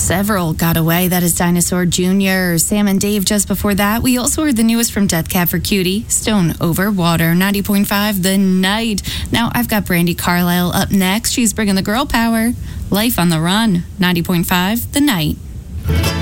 Several got away. That is Dinosaur Jr., Sam and Dave just before that. We also heard the newest from Death Cab for Cutie, Stone Over Water, 90.5 The Night. Now I've got Brandi Carlile up next. She's bringing the girl power. Life on the Run, 90.5 The Night.